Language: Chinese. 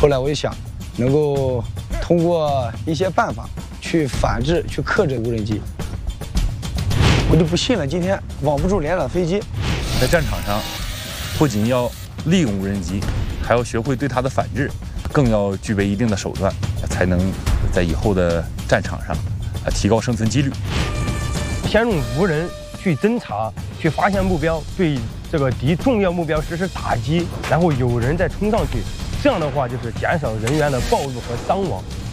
后来我一想，能够通过一些办法去反制、去克制无人机。我就不信了，今天网不住连长飞机。 在战场上，不仅要利用无人机，还要学会对它的反制，更要具备一定的手段，才能在以后的战场上提高生存几率。 先用无人去侦察、去发现目标，对这个敌重要目标实施打击，然后有人再冲上去，这样的话就是减少人员的暴露和伤亡。